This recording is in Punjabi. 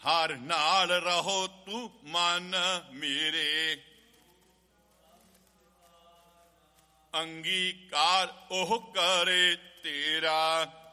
ਹਰ ਨਾਲ ਰਹੋ ਤੂੰ ਮਨ ਮੇਰੇ। ਅੰਗੀਕਾਰ ਉਹ ਕਰੇ ਤੇਰਾ,